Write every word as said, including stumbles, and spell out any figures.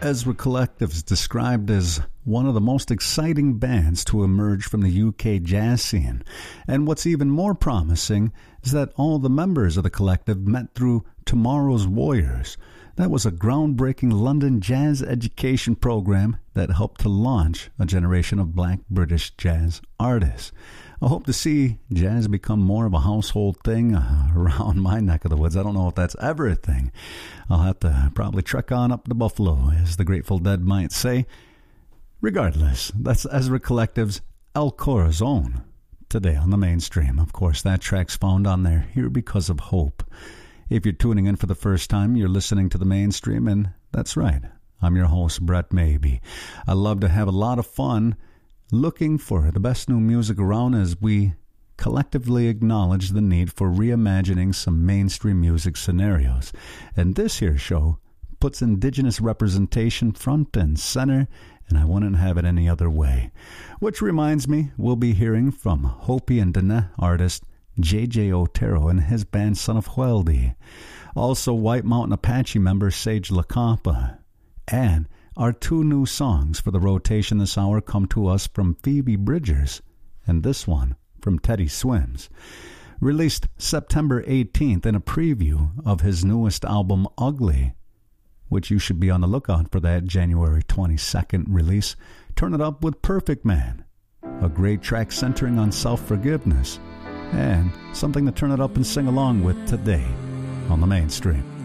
Ezra Collective is described as one of the most exciting bands to emerge from the U K jazz scene. And what's even more promising is that all the members of the collective met through Tomorrow's Warriors. That was a groundbreaking London jazz education program that helped to launch a generation of black British jazz artists. I hope to see jazz become more of a household thing uh, around my neck of the woods. I don't know if that's ever a thing. I'll have to probably trek on up to Buffalo, as the Grateful Dead might say. Regardless, that's Ezra Collective's El Corazon today on the mainstream. Of course, that track's found on there, Here Because of Hope. If you're tuning in for the first time, you're listening to the mainstream, and that's right. I'm your host, Brett Maybe. I love to have a lot of fun looking for the best new music around as we collectively acknowledge the need for reimagining some mainstream music scenarios. And this here show puts Indigenous representation front and center, and I wouldn't have it any other way. Which reminds me, we'll be hearing from Hopi and Dene artist J J Otero and his band Son of Hueldi. Also White Mountain Apache member Sage LaCampa. And our two new songs for the rotation this hour come to us from Phoebe Bridgers, and this one from Teddy Swims. Released September eighteenth in a preview of his newest album, Ugly, which you should be on the lookout for that January twenty-second release. Turn It Up with Perfect Man, a great track centering on self-forgiveness, and something to turn it up and sing along with today on the mainstream.